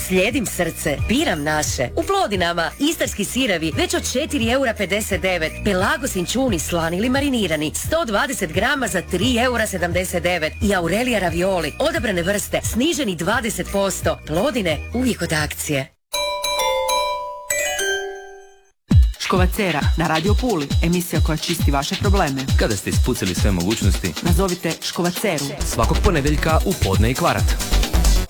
Slijedim srce, biram naše. U Plodinama istarski sirevi već od 4,59 €. Pelagos inčuni slani ili marinirani 120 grama za 3,79 € i Aurelija ravioli odabrane vrste sniženi 20%. Plodine uvijek od akcije. Škovacera na Radio Puli, emisija koja čisti vaše probleme. Kada ste ispucali sve mogućnosti, nazovite Škovaceru. Svakog ponedjeljka u podne i kvart.